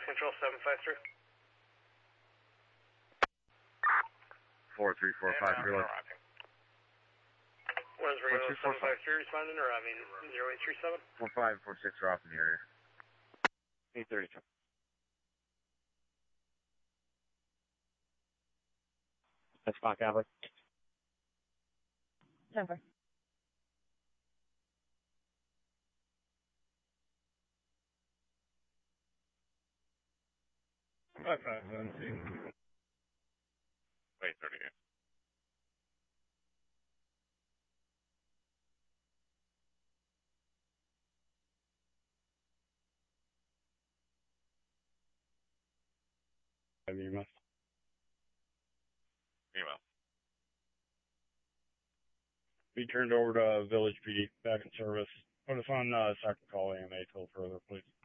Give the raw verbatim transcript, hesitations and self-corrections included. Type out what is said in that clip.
Control seven five three. four three four five three. One is Ringo seven five three responding, or I mean zero eight three seven? four five four six are off in the area. eight thirty-two. That's Fox Cowboy. Denver. Five five seven Wait, thirty-eight. email. Email. Be turned over to Village P D, back in service. Put us on uh, second call A M A till further, please.